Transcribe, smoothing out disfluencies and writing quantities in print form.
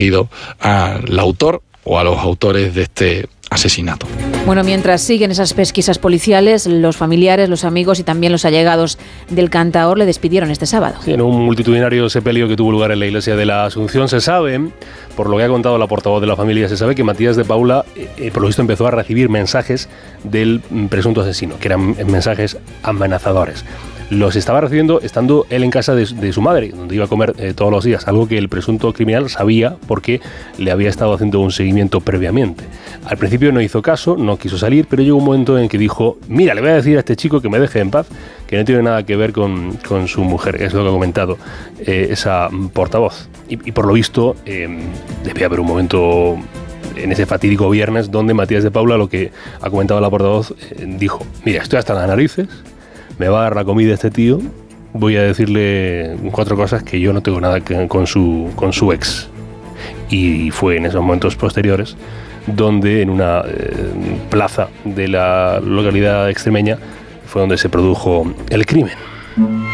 al autor o a los autores de este asesinato. Bueno, mientras siguen esas pesquisas policiales, los familiares, los amigos y también los allegados del cantaor le despidieron este sábado. Sí, en un multitudinario sepelio que tuvo lugar en la iglesia de la Asunción, se sabe, por lo que ha contado la portavoz de la familia, se sabe que Matías de Paula, por lo visto, empezó a recibir mensajes del presunto asesino, que eran mensajes amenazadores. Los estaba recibiendo estando él en casa de su madre, donde iba a comer todos los días, algo que el presunto criminal sabía porque le había estado haciendo un seguimiento previamente. Al principio no hizo caso, no quiso salir, pero llegó un momento en que dijo: mira, le voy a decir a este chico que me deje en paz, que no tiene nada que ver con su mujer. Es lo que ha comentado esa portavoz. Y por lo visto debe haber un momento en ese fatídico viernes donde Matías de Paula, lo que ha comentado la portavoz, dijo: mira, estoy hasta las narices, me va a dar la comida este tío, voy a decirle 4 cosas que yo no tengo nada con su ex. Y fue en esos momentos posteriores donde en una plaza de la localidad extremeña fue donde se produjo el crimen.